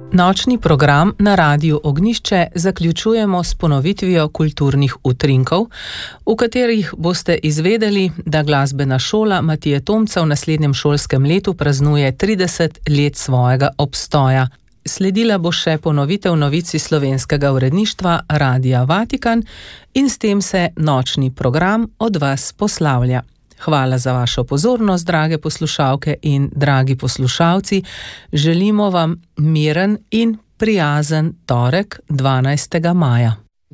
Nočni program na Radiu Ognjišče zaključujemo s ponovitvijo kulturnih utrinkov, v katerih boste izvedeli, da glasbena šola Matije Tomca v naslednjem šolskem letu praznuje 30 let svojega obstoja. Sledila bo še ponovitev novic iz slovenskega uredništva Radia Vatikan in s tem se nočni program od vas poslavlja. Hvala za vašo pozornost, drage poslušalke in dragi poslušalci. Želimo vam miren in prijazen torek 12. maja.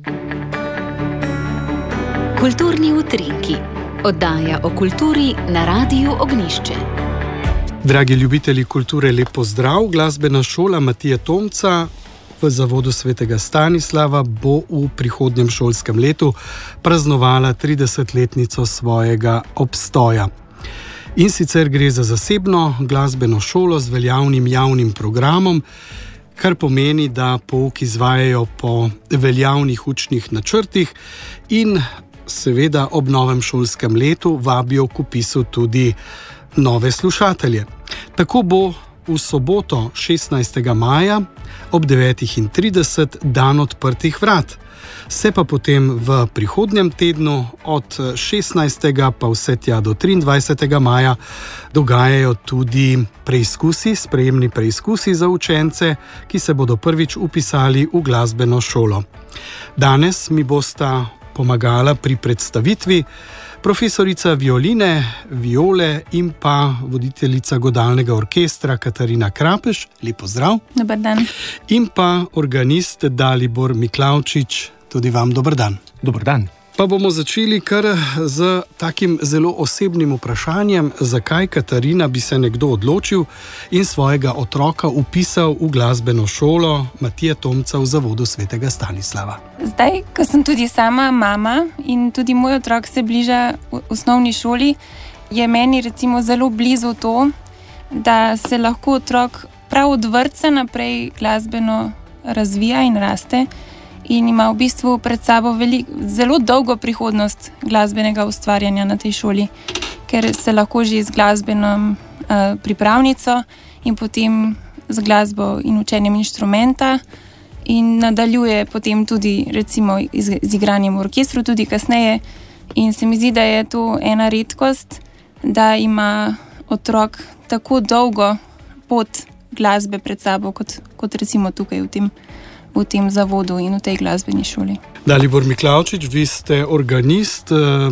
Kulturni utrinki. Oddaja o kulturi na Radiu Ognjišče. Dragi ljubitelji kulture, lep pozdrav. Glasbena šola Matije Tomca v Zavodu svetega Stanislava bo v prihodnjem šolskem letu praznovala 30-letnico svojega obstoja. In sicer gre za zasebno glasbeno šolo z veljavnim javnim programom, kar pomeni, da pouk izvajajo po veljavnih učnih načrtih in seveda ob novem šolskem letu vabijo k vpisu tudi nove slušatelje. Tako bo v soboto 16. maja ob 9:30 dan odprtih vrat. Se pa potem v prihodnjem tednu od 16. pa vse tja do 23. maja dogajajo tudi preizkusi, sprejemni preizkusi za učence, ki se bodo prvič vpisali v glasbeno šolo. Danes mi bosta pomagala pri predstavitvi profesorica violine, viole in pa voditeljica godalnega orkestra Katarina Krapeš. Lep pozdrav. Dobar dan. In pa organist Dalibor Miklavčič. Tudi vam dober dan. Dobar dan. Pa bomo začeli kar z takim zelo osebnim vprašanjem, zakaj, Katarina, bi se nekdo odločil in svojega otroka vpisal v glasbeno šolo Matije Tomca v Zavodu svetega Stanislava. Zdaj, ko sem tudi sama mama in tudi moj otrok se bliža v osnovni šoli, je meni recimo zelo blizu to, da se lahko otrok prav od vrtca naprej glasbeno razvija in raste in ima v bistvu pred sabo zelo dolgo prihodnost glasbenega ustvarjanja na tej šoli, ker se lahko že z glasbeno pripravnico in potem z glasbo in učenjem inštrumenta in nadaljuje potem tudi recimo z igranjem v orkestru tudi kasneje. In se mi zdi, da je to ena redkost, da ima otrok tako dolgo pot glasbe pred sabo, kot recimo tukaj v tem zavodu in v tej glasbeni šoli. Dalibor Miklavčič, vi ste organist,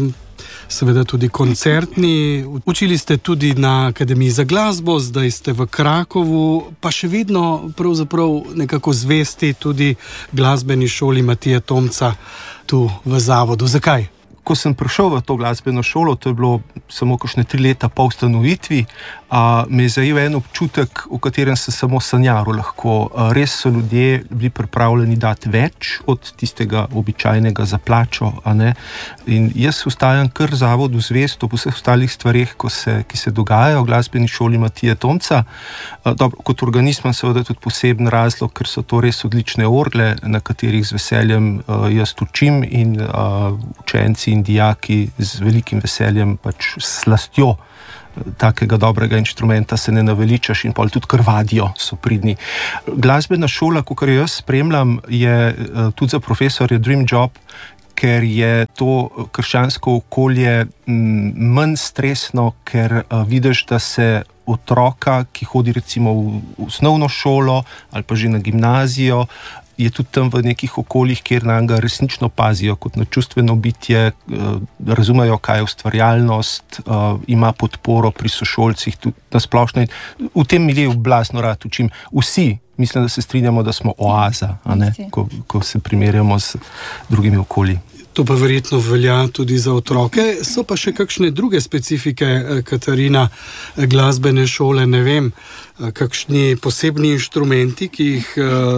seveda tudi koncertni. Učili ste tudi na Akademiji za glasbo, zdaj ste v Krakovu, pa še vedno pravzaprav nekako zvesti tudi glasbeni šoli Matije Tomca tu v zavodu. Zakaj? Ko sem prišel v to glasbeno šolo, to je bilo samo kakšne 3 leta po ustanovitvi, me je zajel en občutek, v katerem sem samo sanjaril lahko. Res so ljudje bili pripravljeni dati več od tistega običajnega za plačo, a ne? In jaz ostajam kar zavodu zvest ob vseh ostalih stvareh, ki se dogajajo v glasbeni šoli Matije Tomca. Dobro, kot organist imam seveda tudi poseben razlog, ker so to res odlične orgle, na katerih z veseljem jaz učim in učenci in dijaki z velikim veseljem, pač slastjo takega dobrega inštrumenta se ne naveličaš in pol tudi krvadijo, so pridni. Glasbena šola, kakor jo jaz spremljam, je tudi za profesorje dream job, ker je to krščansko okolje manj stresno, ker vidiš, da se otroka, ki hodi recimo v osnovno šolo ali pa že na gimnazijo, je tudi tam v nekih okoljih, kjer nam ga resnično pazijo kot na čustveno bitje, razumejo, kaj je ustvarjalnost, ima podporo pri sošolcih, tudi na splošno. V tem miljeju blazno rad učim. Vsi, mislim, da se strinjamo, da smo oaza, a ne? Ko se primerjamo z drugimi okolji. To pa verjetno velja tudi za otroke. So pa še kakšne druge specifike, Katarina, glasbene šole, ne vem, kakšni posebni inštrumenti, ki jih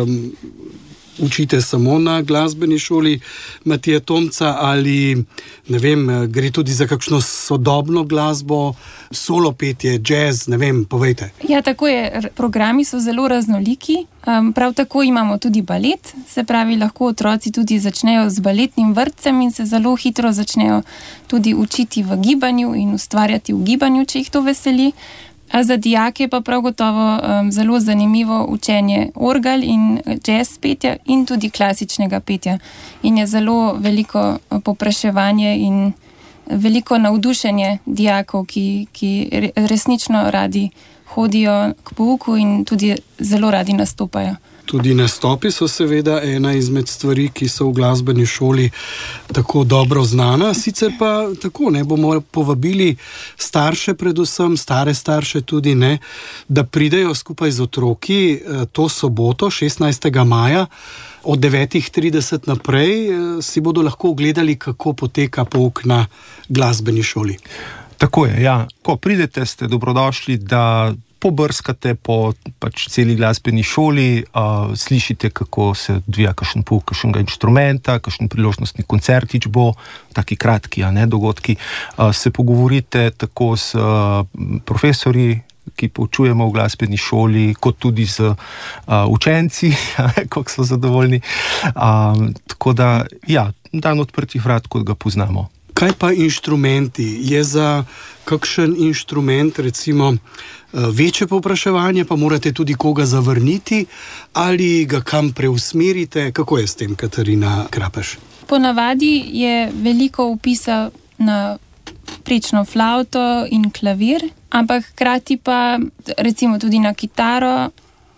učite samo na glasbeni šoli Matije Tomca ali, ne vem, gre tudi za kakšno sodobno glasbo, solo petje, jazz, ne vem, povejte. Ja, tako je. Programi so zelo raznoliki. Prav tako imamo tudi balet, se pravi, lahko otroci tudi začnejo z baletnim vrtcem in se zelo hitro začnejo tudi učiti v gibanju in ustvarjati v gibanju, če jih to veseli. Za dijake pa prav gotovo zelo zanimivo učenje orgel in jazz petja in tudi klasičnega petja. In je zelo veliko povpraševanje in veliko navdušenje dijakov, ki resnično radi hodijo k pouku in tudi zelo radi nastopajo. Tudi nastopi so seveda ena izmed stvari, ki so v glasbeni šoli tako dobro znana. Sicer pa tako, bomo povabili starše, predvsem stare starše tudi, da pridejo skupaj z otroki to soboto, 16. maja, od 9:30 naprej, si bodo lahko ogledali, kako poteka pouk na glasbeni šoli. Tako je, ja. Ko pridete, ste dobrodošli, da pobrskate po celi glasbeni šoli, slišite, kako se odvija kakšen pouk kakšnega inštrumenta, kakšen priložnostni koncertič bo, taki kratki dogodki. Se pogovorite tako s profesorji, ki poučujemo v glasbeni šoli, kot tudi z učenci, kako so zadovoljni. Tako da, ja, dan odprtih vrat, kot ga poznamo. Kaj pa inštrumenti? Je za kakšen inštrument recimo večje povpraševanje, pa morate tudi koga zavrniti ali ga kam preusmerite? Kako je s tem, Katarina Krapeš? Ponavadi je veliko vpisa na prečno flavto in klavir, ampak hkrati pa recimo tudi na kitaro,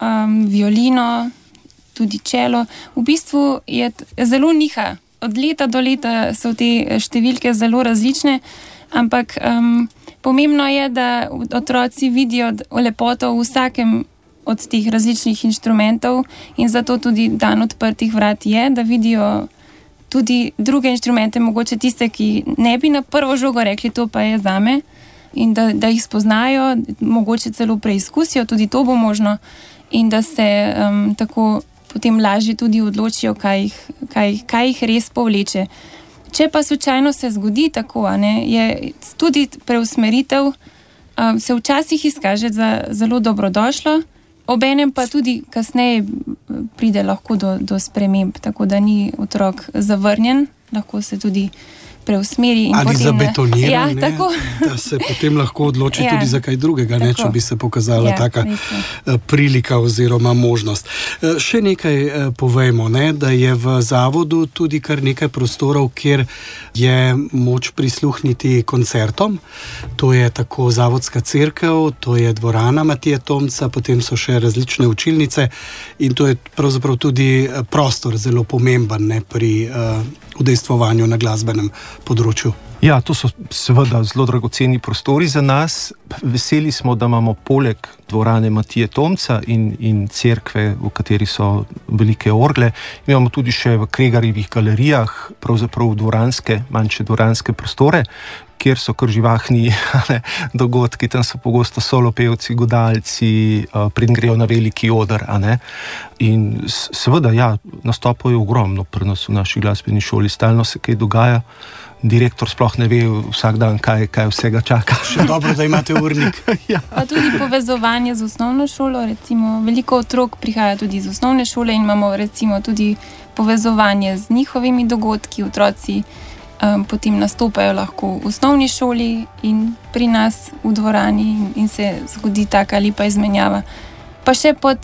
violino, tudi čelo. V bistvu je zelo niha. Od leta do leta so te številke zelo različne, ampak pomembno je, da otroci vidijo lepoto v vsakem od teh različnih inštrumentov in zato tudi dan odprtih vrat je, da vidijo tudi druge inštrumente, mogoče tiste, ki ne bi na prvo žogo rekli, to pa je zame, in da jih spoznajo, mogoče celo preizkusijo, tudi to bo možno, in da se tako potem lažje tudi odločijo, kaj jih res povleče. Če pa slučajno se zgodi tako, je tudi preusmeritev, se včasih izkaže za zelo dobrodošlo, obenem pa tudi kasneje pride lahko do sprememb, tako da ni otrok zavrnjen, lahko se tudi preusmeri. Ali zabetonira, tako. Da se potem lahko odloči tudi za kaj drugega, če bi se pokazala taka prilika oziroma možnost. Še nekaj povejmo, da je v zavodu tudi kar nekaj prostorov, kjer je moč prisluhniti koncertom. To je tako Zavodska cerkev, to je dvorana Matije Tomca, potem so še različne učilnice in to je pravzaprav tudi prostor zelo pomemben pri udejstvovanju na glasbenem področju. Ja, to so seveda zelo dragoceni prostori za nas. Veseli smo, da imamo poleg dvorane Matije Tomca in cerkve, v kateri so velike orgle, imamo tudi še v Kregarjevih galerijah, pravzaprav manjše dvoranske prostore, kjer so kar živahni dogodki, tam so pogosto solopevci, godalci, preden grejo na veliki oder. In seveda, ja, nastopov je ogromno pri nas v naši glasbeni šoli, stalno se kaj dogaja. Direktor sploh ne ve vsak dan, kaj vsega čaka. Še dobro, da imate urnik. Ja. Pa tudi povezovanje z osnovno šolo, recimo veliko otrok prihaja tudi iz osnovne šole in imamo recimo tudi povezovanje z njihovimi dogodki. Otroci potem nastopajo lahko v osnovni šoli in pri nas v dvorani in se zgodi taka lepa izmenjava. Pa še po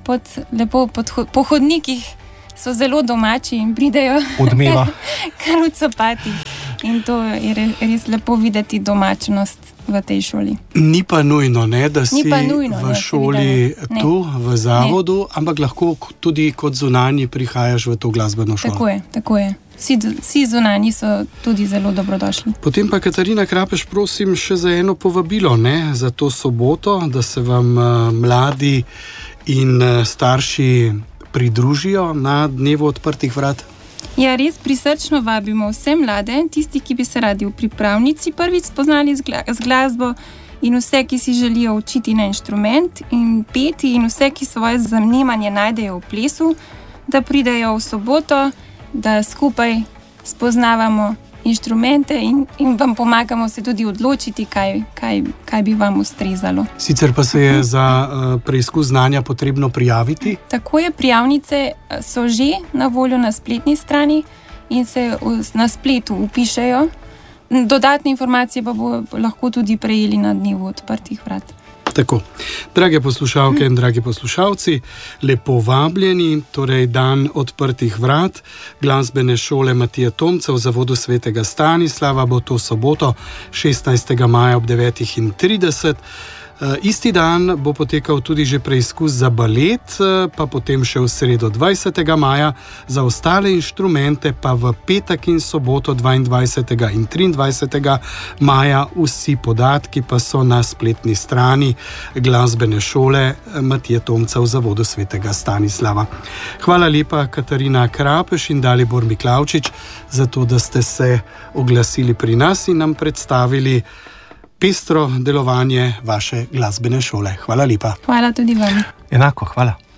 hodnikih so zelo domači in pridejo odmeva kar v copatih. In to je res lepo videti domačnost v tej šoli. Ni pa nujno, da si v šoli tu, v zavodu, ampak lahko tudi kot zunanji prihajaš v to glasbeno šolo. Tako je. Vsi zunanji so tudi zelo dobrodošli. Potem pa, Katarina Krapeš, prosim še za eno povabilo, za to soboto, da se vam mladi in starši pridružijo na dnevu odprtih vrat. Ja, res prisrčno vabimo vse mlade, tisti, ki bi se radi v pripravnici prvič spoznali z glasbo in vse, ki si želijo učiti na inštrument in peti in vse, ki svoje zanimanje najdejo v plesu, da pridejo v soboto, da skupaj spoznavamo inštrumente in vam pomagamo se tudi odločiti, kaj bi vam ustrezalo. Sicer pa se je za preizkus znanja potrebno prijaviti? Tako je, prijavnice so že na voljo na spletni strani in se na spletu vpišejo. Dodatne informacije pa bo lahko tudi prejeli na dnevu odprtih vrat. Tako, drage poslušalke in dragi poslušalci, lepo vabljeni, torej dan odprtih vrat glasbene šole Matije Tomca v Zavodu svetega Stanislava bo to soboto 16. maja ob 9:30. Isti dan bo potekal tudi že preizkus za balet, pa potem še v sredo 20. maja, za ostale inštrumente pa v petek in soboto 22. in 23. maja. Vsi podatki pa so na spletni strani glasbene šole Matije Tomca v Zavodu svetega Stanislava. Hvala lepa Katarina Krapeš in Dalibor Miklavčič za to, da ste se oglasili pri nas in nam predstavili pestro delovanje vaše glasbene šole. Hvala lepa. Hvala tudi vam. Enako, hvala.